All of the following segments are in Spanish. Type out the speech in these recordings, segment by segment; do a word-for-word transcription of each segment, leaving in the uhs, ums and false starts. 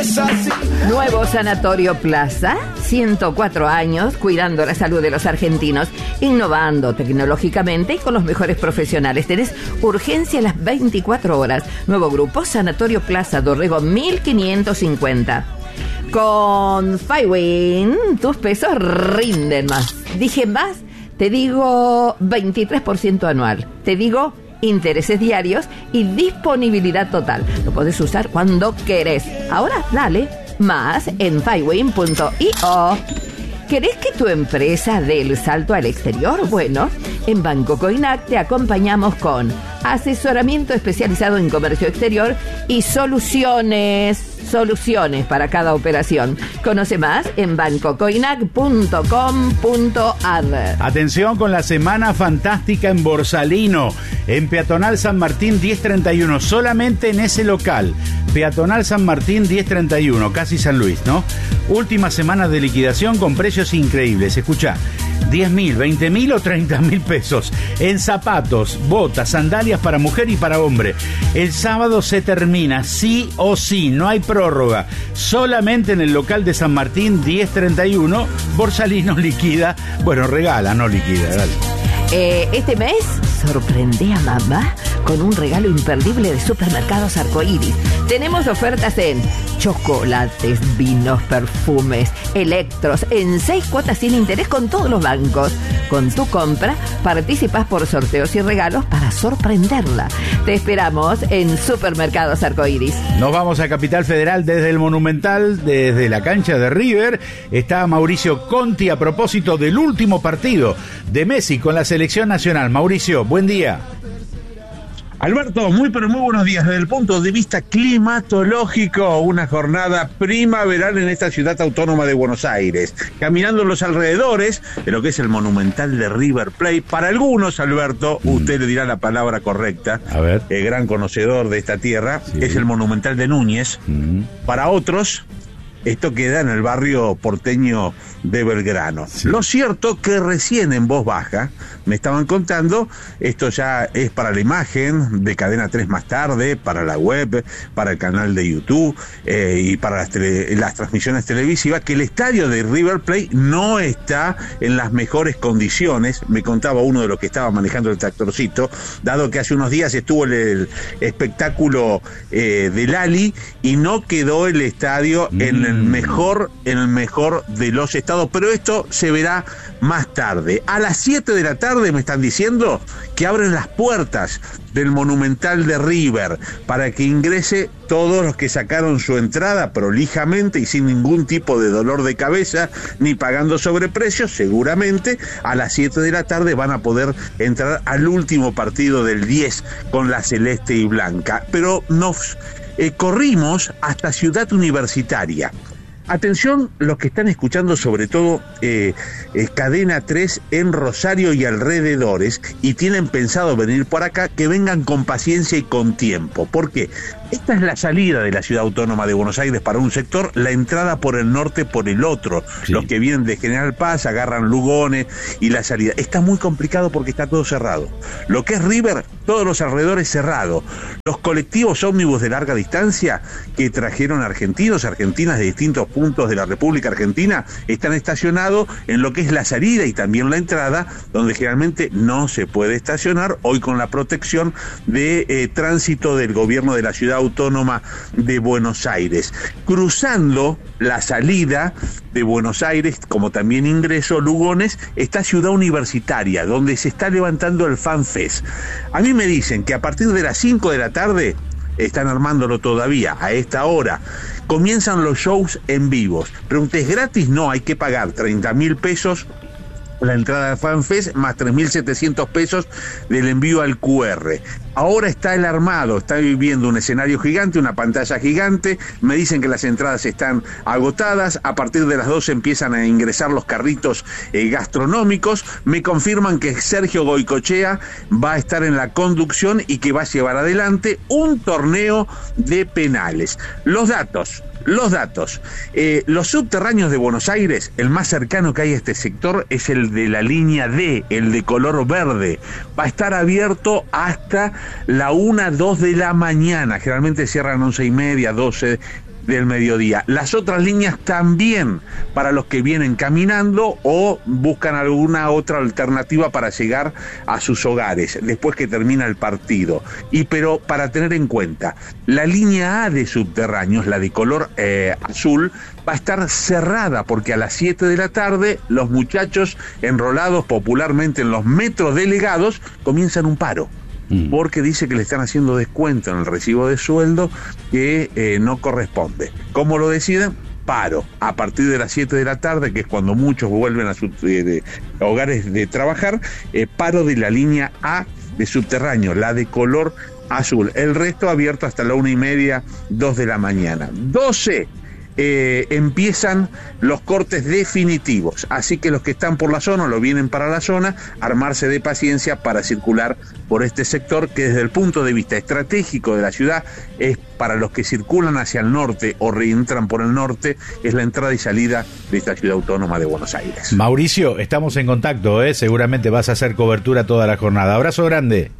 es así. Nuevo Sanatorio Plaza, ciento cuatro años, cuidando la salud de los argentinos, innovando tecnológicamente y con los mejores profesionales. Tenés urgencia a las veinticuatro horas. Nuevo grupo, Sanatorio Plaza Dorrego mil quinientos cincuenta. Con Fywin, tus pesos rinden más. Dije más, te digo veintitrés por ciento anual. Te digo intereses diarios y disponibilidad total. Lo podés usar cuando querés. Ahora, dale más en fywin punto io. ¿Querés que tu empresa dé el salto al exterior? Bueno, en Banco Coinac te acompañamos con asesoramiento especializado en comercio exterior y soluciones, soluciones para cada operación. Conoce más en banco coinac punto com punto a r. Atención con la Semana Fantástica en Borsalino, en Peatonal San Martín diez treinta y uno, solamente en ese local. Peatonal San Martín diez treinta y uno, casi San Luis, ¿no? Última semana de liquidación con precios increíbles. Escuchá, diez mil, veinte mil o treinta mil pesos en zapatos, botas, sandalias para mujer y para hombre. El sábado se termina, sí o sí, no hay prórroga. Solamente en el local de San Martín diez treinta y uno, Borsalino liquida, bueno, regala, no liquida, dale. Eh, este mes sorprende a mamá con un regalo imperdible de Supermercados Arcoíris. Tenemos ofertas en chocolates, vinos, perfumes, electros, en seis cuotas sin interés con todos los bancos. Con tu compra participás por sorteos y regalos para sorprenderla. Te esperamos en Supermercados Arcoíris. Nos vamos a Capital Federal desde el Monumental, desde la cancha de River. Está Mauricio Conti a propósito del último partido de Messi con la selección nacional. Mauricio, buen día. Alberto, muy pero muy buenos días. Desde el punto de vista climatológico, una jornada primaveral en esta ciudad autónoma de Buenos Aires. Caminando en los alrededores de lo que es el Monumental de River Plate. Para algunos, Alberto, mm. usted le dirá la palabra correcta, a ver, el gran conocedor de esta tierra, sí, es el Monumental de Núñez. Mm. Para otros, esto queda en el barrio porteño de Belgrano. Sí. Lo cierto que recién en voz baja me estaban contando, esto ya es para la imagen de Cadena tres más tarde, para la web, para el canal de YouTube eh, y para las, tele, las transmisiones televisivas, que el estadio de River Plate no está en las mejores condiciones. Me contaba uno de los que estaba manejando el tractorcito, dado que hace unos días estuvo el, el espectáculo eh, del Ali y no quedó el estadio mm. en el mejor, en el mejor de los estados. Pero esto se verá más tarde. A las siete de la tarde me están diciendo que abren las puertas del Monumental de River para que ingrese todos los que sacaron su entrada prolijamente y sin ningún tipo de dolor de cabeza ni pagando sobreprecios. Seguramente a las siete de la tarde van a poder entrar al último partido del diez con la celeste y blanca. Pero nos eh, corrimos hasta Ciudad Universitaria. Atención los que están escuchando sobre todo eh, eh, Cadena tres en Rosario y alrededores y tienen pensado venir por acá, que vengan con paciencia y con tiempo. ¿Por qué? Esta es la salida de la Ciudad Autónoma de Buenos Aires para un sector, la entrada por el norte por el otro. Sí. Los que vienen de General Paz agarran Lugones y la salida. Está muy complicado porque está todo cerrado. Lo que es River, todos los alrededores cerrados. Los colectivos ómnibus de larga distancia que trajeron argentinos, argentinas de distintos puntos de la República Argentina, están estacionados en lo que es la salida y también la entrada, donde generalmente no se puede estacionar, hoy con la protección de eh, tránsito del gobierno de la Ciudad Autónoma de Buenos Aires. Cruzando la salida de Buenos Aires, como también ingreso, Lugones, está Ciudad Universitaria, donde se está levantando el FanFest. A mí me dicen que a partir de las cinco de la tarde, están armándolo todavía, a esta hora, comienzan los shows en vivos. Pregunté, ¿es gratis? No, hay que pagar treinta mil pesos la entrada de FanFest, más tres mil setecientos pesos del envío al Q R. Ahora está el armado, está viviendo un escenario gigante, una pantalla gigante. Me dicen que las entradas están agotadas. A partir de las doce empiezan a ingresar los carritos eh, gastronómicos. Me confirman que Sergio Goicochea va a estar en la conducción y que va a llevar adelante un torneo de penales. Los datos. Los datos. Eh, los subterráneos de Buenos Aires, el más cercano que hay a este sector es el de la línea D, el de color verde. Va a estar abierto hasta la una, dos de la mañana. Generalmente cierran once y media, doce. del mediodía. Las otras líneas también para los que vienen caminando o buscan alguna otra alternativa para llegar a sus hogares después que termina el partido. Y pero para tener en cuenta, la línea A de subterráneos, la de color eh, azul, va a estar cerrada porque a las siete de la tarde los muchachos enrolados popularmente en los metros delegados comienzan un paro. Porque dice que le están haciendo descuento en el recibo de sueldo que eh, no corresponde. ¿Cómo lo deciden? Paro. A partir de las siete de la tarde, que es cuando muchos vuelven a sus eh, de, hogares de trabajar, eh, paro de la línea A de subterráneo, la de color azul. El resto abierto hasta la una y media, dos de la mañana. doce. Eh, empiezan los cortes definitivos, así que los que están por la zona o lo vienen para la zona, armarse de paciencia para circular por este sector que desde el punto de vista estratégico de la ciudad es para los que circulan hacia el norte o reentran por el norte, es la entrada y salida de esta ciudad autónoma de Buenos Aires. Mauricio, estamos en contacto, ¿eh? Seguramente vas a hacer cobertura toda la jornada. Abrazo grande.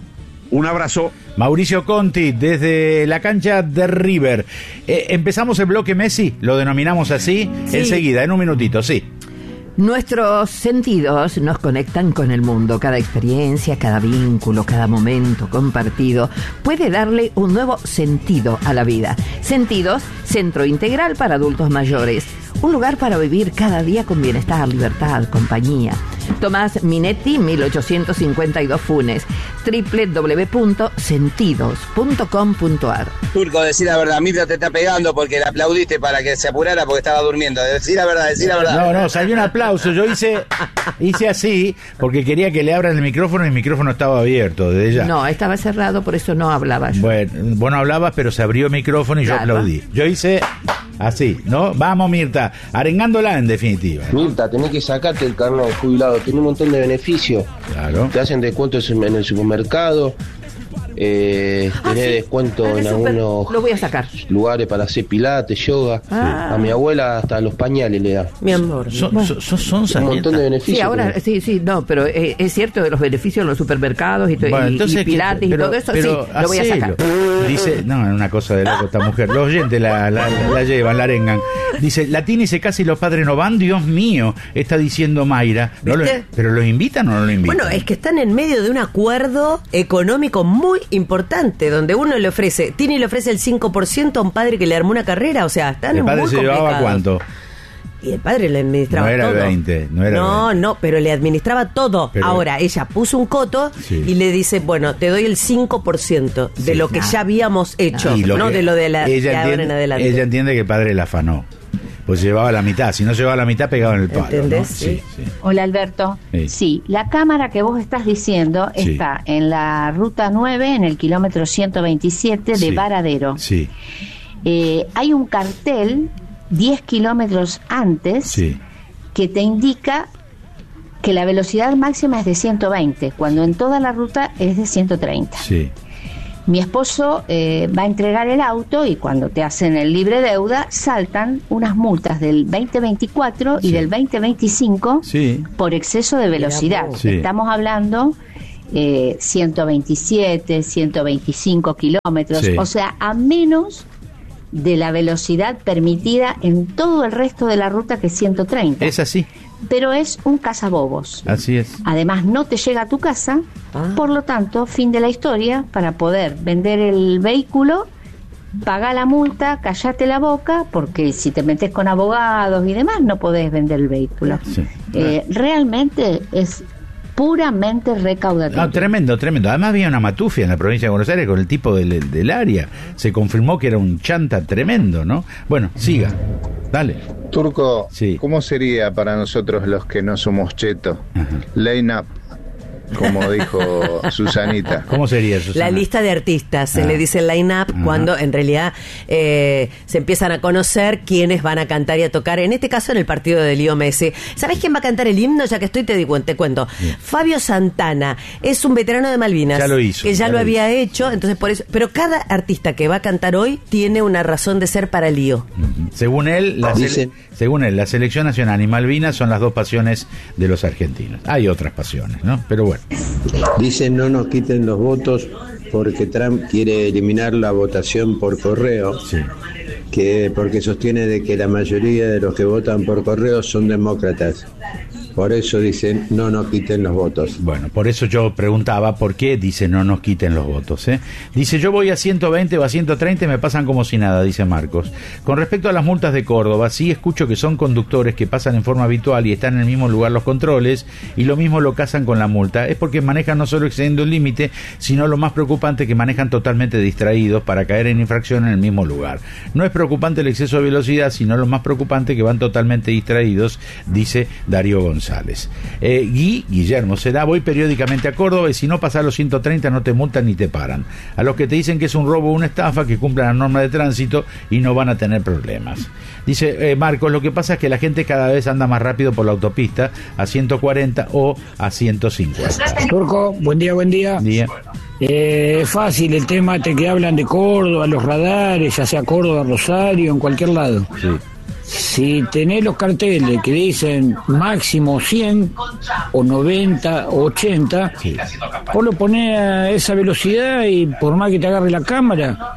Un abrazo. Mauricio Conti, desde la cancha de River. Eh, empezamos el bloque Messi, lo denominamos así, sí. Enseguida, en un minutito, sí. Nuestros sentidos nos conectan con el mundo. Cada experiencia, cada vínculo, cada momento compartido puede darle un nuevo sentido a la vida. Sentidos, Centro Integral para Adultos Mayores. Un lugar para vivir cada día con bienestar, libertad, compañía. Tomás Minetti, mil ochocientos cincuenta y dos Funes, doble u doble u doble u punto sentidos punto com punto a r. Turco, decir la verdad, Mirta te está pegando porque le aplaudiste para que se apurara porque estaba durmiendo. Decir la verdad, decir la verdad. No, no, salió un aplauso. Yo hice hice así porque quería que le abran el micrófono y el micrófono estaba abierto desde ya. No, estaba cerrado, por eso no hablaba yo. Bueno, vos no hablabas, pero se abrió el micrófono y claro. Yo aplaudí. Yo hice así, ¿no? Vamos, Mirta, arengándola en definitiva. Mirta, tenés que sacarte el carnet de jubilado, tiene un montón de beneficios. Claro. Te hacen descuentos en el supermercado, eh, ah, tenés sí. descuento en en super... algunos Lo voy a sacar. lugares para hacer pilates, yoga. Ah. A mi abuela hasta los pañales le da. Mi amor. Son, bueno. son, son, son un montón de beneficios. Sí, ahora, pero... sí, sí, no, pero eh, es cierto de los beneficios en los supermercados y, bueno, y, entonces, y pilates que, pero, y todo eso, pero, sí, lo voy a sacar. Dice, no, es una cosa de loco esta mujer. Los oyentes la, la, la, la llevan, la arengan. Dice, la tiene ese casi los padres no van, Dios mío, está diciendo Mayra. ¿No lo, ¿Pero los invitan o no lo invitan? Bueno, es que están en medio de un acuerdo económico muy importante, donde uno le ofrece, Tini le ofrece el cinco por ciento a un padre que le armó una carrera, o sea, están muy complicados. ¿El padre se llevaba cuánto? Y el padre le administraba todo. No era todo. veinte, no era No, veinte. no, pero le administraba todo. Pero... Ahora, ella puso un coto sí. y le dice, bueno, te doy el cinco por ciento de sí, lo que nah. ya habíamos hecho, nah. no de lo de la ella de ahora entiende, en adelante. Ella entiende que el padre la afanó. Pues llevaba la mitad, si no llevaba la mitad pegaba en el palo. ¿Entendés? ¿No? Sí. Sí, sí. Hola Alberto. Sí. sí, la cámara que vos estás diciendo sí. está en la ruta nueve, en el kilómetro ciento veintisiete de sí. Varadero. Sí. Eh, hay un cartel diez kilómetros antes sí. que te indica que la velocidad máxima es de ciento veinte, cuando en toda la ruta es de ciento treinta. Sí. Mi esposo eh, va a entregar el auto y cuando te hacen el libre deuda saltan unas multas del veinte veinticuatro sí. y del veinte veinticinco sí. por exceso de velocidad. Sí. Estamos hablando eh, ciento veintisiete, ciento veinticinco kilómetros, sí. o sea, a menos de la velocidad permitida en todo el resto de la ruta, que es ciento treinta. Es así. Pero es un cazabobos. Así es. Además, no te llega a tu casa, ah. por lo tanto, fin de la historia, para poder vender el vehículo, paga la multa, callate la boca, porque si te metes con abogados y demás, no podés vender el vehículo. Sí. Eh, realmente es puramente recaudatorio. No, tremendo, tremendo. Además había una matufia en la provincia de Buenos Aires con el tipo del, del área. Se confirmó que era un chanta tremendo, ¿no? Bueno, siga. Dale. Turco, sí. ¿cómo sería para nosotros los que no somos chetos? Line up, como dijo Susanita. ¿Cómo sería, Susana? La lista de artistas, se ah. le dice line-up uh-huh. cuando en realidad eh, se empiezan a conocer quiénes van a cantar y a tocar, en este caso en el partido de Leo Messi. ¿Sabés quién va a cantar el himno? Ya que estoy, te, digo, te cuento. Bien. Fabio Santana es un veterano de Malvinas. Ya lo hizo. Que ya, ya lo, lo había hizo. hecho, entonces por eso. Pero cada artista que va a cantar hoy tiene una razón de ser para Lío. Uh-huh. Según él, la sele- según él, la selección nacional y Malvinas son las dos pasiones de los argentinos. Hay otras pasiones, ¿no? Pero bueno. Dicen no nos quiten los votos porque Trump quiere eliminar la votación por correo. Sí. que porque sostiene de que la mayoría de los que votan por correo son demócratas. Por eso dicen, no nos quiten los votos. Bueno, por eso yo preguntaba por qué dice no nos quiten los votos, ¿eh? Dice, yo voy a ciento veinte o a ciento treinta y me pasan como si nada, dice Marcos. Con respecto a las multas de Córdoba, sí escucho que son conductores que pasan en forma habitual y están en el mismo lugar los controles, y lo mismo lo casan con la multa. Es porque manejan no solo excediendo el límite, sino lo más preocupante, que manejan totalmente distraídos para caer en infracción en el mismo lugar. No es preocupante el exceso de velocidad, sino lo más preocupante, que van totalmente distraídos, dice Darío González. Eh, Gui, Guillermo, será, voy periódicamente a Córdoba y si no pasas los ciento treinta no te multan ni te paran. A los que te dicen que es un robo o una estafa, que cumplan la norma de tránsito y no van a tener problemas. Dice eh, Marcos, lo que pasa es que la gente cada vez anda más rápido por la autopista a ciento cuarenta o a ciento cincuenta. Turco, buen día, buen día. Día. Eh, es fácil el tema este que hablan de Córdoba, los radares, ya sea Córdoba, Rosario, en cualquier lado. Sí. Si tenés los carteles que dicen máximo cien o noventa o ochenta, sí, vos lo ponés a esa velocidad y por más que te agarre la cámara,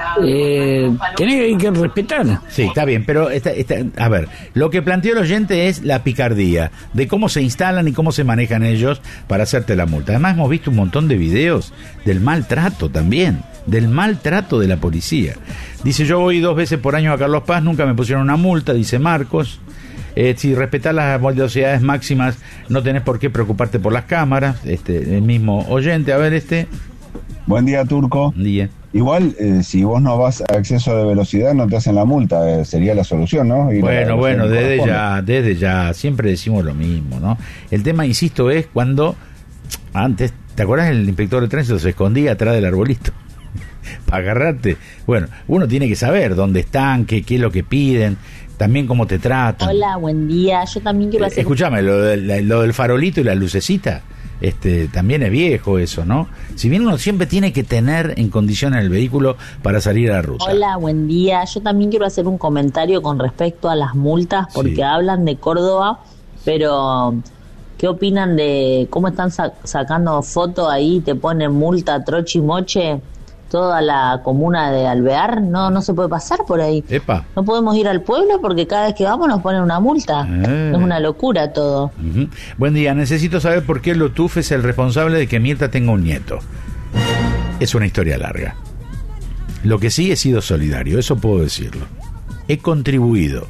eh, tenés que respetar. Sí, está bien, pero esta, esta, a ver, lo que planteó el oyente es la picardía de cómo se instalan y cómo se manejan ellos para hacerte la multa. Además hemos visto un montón de videos del maltrato también, del maltrato de la policía. Dice, yo voy dos veces por año a Carlos Paz, nunca me pusieron una multa, dice Marcos. Eh, si respetás las velocidades máximas, no tenés por qué preocuparte por las cámaras. Este, el mismo oyente, a ver este. Buen día, Turco. Buen día. Igual, eh, si vos no vas a exceso de velocidad, no te hacen la multa, eh, sería la solución, ¿no? Ir bueno, bueno, desde ya, desde ya, siempre decimos lo mismo, ¿no? El tema, insisto, es cuando antes, ¿te acuerdas? El inspector de tránsito se escondía atrás del arbolito para agarrarte. Bueno, uno tiene que saber dónde están, qué, qué es lo que piden, también cómo te tratan. Hola, buen día. Yo también quiero hacer... Eh, escúchame, lo, de, lo del farolito y la lucecita, este, también es viejo eso, ¿no? Si bien uno siempre tiene que tener en condiciones el vehículo para salir a la ruta. Hola, buen día. Yo también quiero hacer un comentario con respecto a las multas, porque sí, hablan de Córdoba, pero... ¿qué opinan de cómo están sac- sacando fotos ahí, te ponen multa, troche y moche? Toda la comuna de Alvear, no no se puede pasar por ahí. Epa. No podemos ir al pueblo porque cada vez que vamos nos ponen una multa. Eh. Es una locura todo. Uh-huh. Buen día, necesito saber por qué Lotuf es el responsable de que Mirta tenga un nieto. Es una historia larga. Lo que sí, he sido solidario, eso puedo decirlo. He contribuido.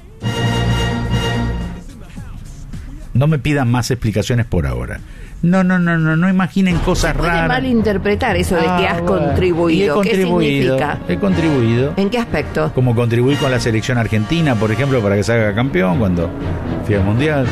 No me pidan más explicaciones por ahora. No, no, no, no, no imaginen cosas raras. Puede malinterpretar eso de ah, que has bueno. contribuido. He contribuido. ¿Qué significa? He contribuido. ¿En qué aspecto? Como contribuí con la selección argentina, por ejemplo, para que salga campeón cuando fui al Mundial.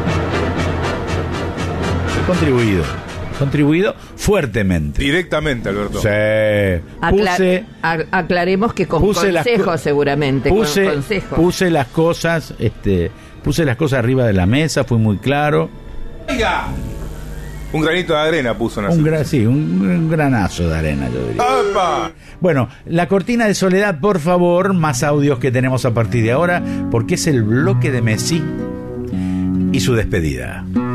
He contribuido. Contribuido fuertemente. Directamente, Alberto. Sí. Acla- Puse, a- aclaremos que con puse consejos las, seguramente. Puse, con consejos. puse las cosas, este, puse las cosas arriba de la mesa, fui muy claro. ¡Venga! Un granito de arena puso en un gra- Sí, un, un granazo de arena, yo diría. ¡Opa! Bueno, la cortina de soledad, por favor, más audios que tenemos a partir de ahora, porque es el bloque de Messi y su despedida.